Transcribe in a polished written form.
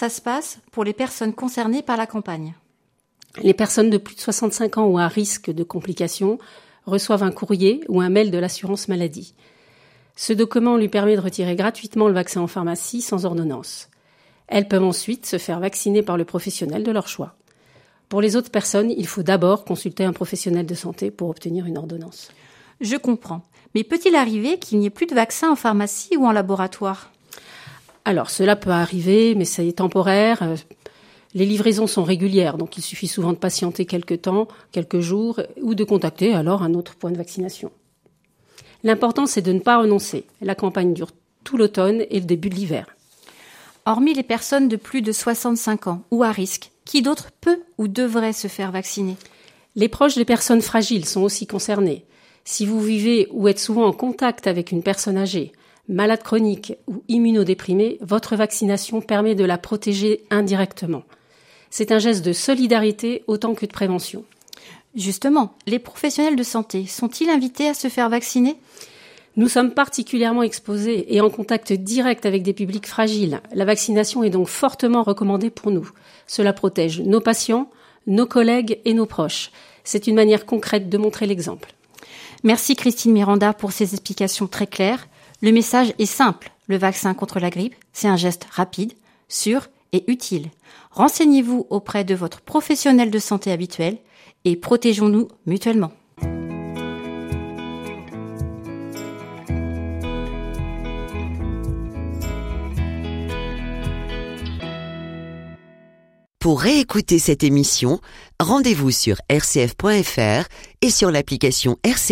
ça se passe pour les personnes concernées par la campagne ? Les personnes de plus de 65 ans ou à risque de complications reçoivent un courrier ou un mail de l'assurance maladie. Ce document lui permet de retirer gratuitement le vaccin en pharmacie sans ordonnance. Elles peuvent ensuite se faire vacciner par le professionnel de leur choix. Pour les autres personnes, il faut d'abord consulter un professionnel de santé pour obtenir une ordonnance. Je comprends. Mais peut-il arriver qu'il n'y ait plus de vaccin en pharmacie ou en laboratoire ? Alors, cela peut arriver, mais c'est temporaire. Les livraisons sont régulières, donc il suffit souvent de patienter quelques temps, quelques jours, ou de contacter alors un autre point de vaccination. L'important, c'est de ne pas renoncer. La campagne dure tout l'automne et le début de l'hiver. Hormis les personnes de plus de 65 ans ou à risque, qui d'autre peut ou devrait se faire vacciner ? Les proches des personnes fragiles sont aussi concernés. Si vous vivez ou êtes souvent en contact avec une personne âgée, malade chronique ou immunodéprimée, votre vaccination permet de la protéger indirectement. C'est un geste de solidarité autant que de prévention. Justement, les professionnels de santé sont-ils invités à se faire vacciner ? Nous sommes particulièrement exposés et en contact direct avec des publics fragiles. La vaccination est donc fortement recommandée pour nous. Cela protège nos patients, nos collègues et nos proches. C'est une manière concrète de montrer l'exemple. Merci Christine Miranda pour ces explications très claires. Le message est simple. Le vaccin contre la grippe, c'est un geste rapide, sûr et utile. Renseignez-vous auprès de votre professionnel de santé habituel et protégeons-nous mutuellement. Pour réécouter cette émission, rendez-vous sur rcf.fr et sur l'application RCF.